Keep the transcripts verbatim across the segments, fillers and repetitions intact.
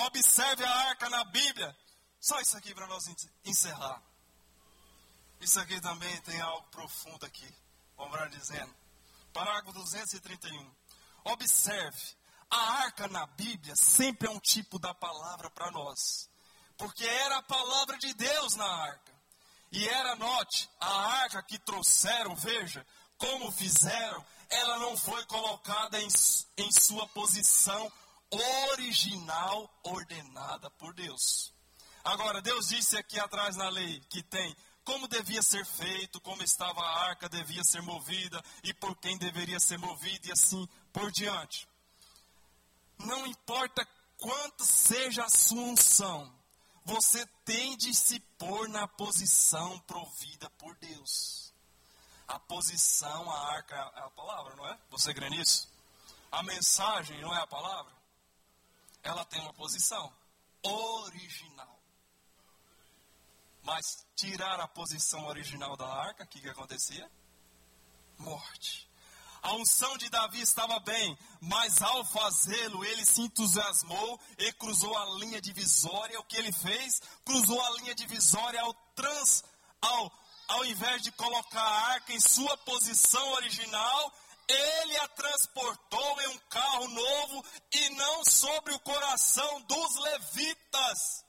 Observe a arca na Bíblia. Só isso aqui para nós encerrar. Isso aqui também tem algo profundo aqui. Vamos lá dizendo. Parágrafo duzentos e trinta e um. Observe, a arca na Bíblia sempre é um tipo da palavra para nós. Porque era a palavra de Deus na arca. E era, note, a arca que trouxeram, veja, como fizeram, ela não foi colocada em, em sua posição original, ordenada por Deus. Agora, Deus disse aqui atrás na lei que tem como devia ser feito, como estava a arca, devia ser movida, e por quem deveria ser movida, e assim por diante. Não importa quanto seja a sua unção, você tem de se pôr na posição provida por Deus. A posição, a arca é a palavra, não é? Você crê nisso? A mensagem não é a palavra? Ela tem uma posição original. Mas tirar a posição original da arca, o que, que acontecia? Morte. A unção de Davi estava bem, mas ao fazê-lo, ele se entusiasmou e cruzou a linha divisória. O que ele fez? Cruzou a linha divisória ao, trans, ao, ao invés de colocar a arca em sua posição original, ele a transportou em um carro novo e não sobre o coração dos levitas.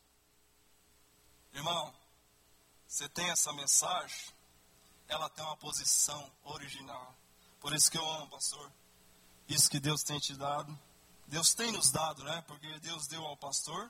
Irmão, você tem essa mensagem? Ela tem uma posição original. Por isso que eu amo, pastor. Isso que Deus tem te dado. Deus tem nos dado, né? Porque Deus deu ao pastor